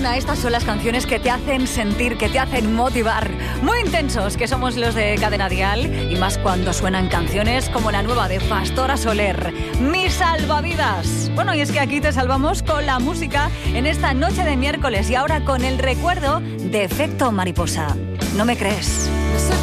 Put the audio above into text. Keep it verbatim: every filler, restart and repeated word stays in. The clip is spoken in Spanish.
una, estas son las canciones que te hacen sentir, que te hacen motivar. Muy intensos que somos los de Cadena Dial, y más cuando suenan canciones como la nueva de Pastora Soler, Mi Salvavidas. Bueno, y es que aquí te salvamos con la música en esta noche de miércoles, y ahora con el recuerdo de Efecto Mariposa. ¿No me crees? No sé